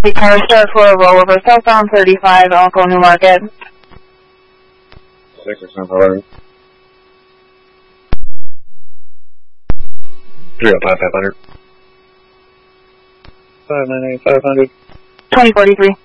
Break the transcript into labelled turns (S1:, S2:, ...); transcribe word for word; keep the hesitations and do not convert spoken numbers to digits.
S1: The car start for a rollover southbound thirty-five, Elko New Market.
S2: six percent forward. three oh five, five hundred. five nine eight, five hundred.
S1: twenty forty-three.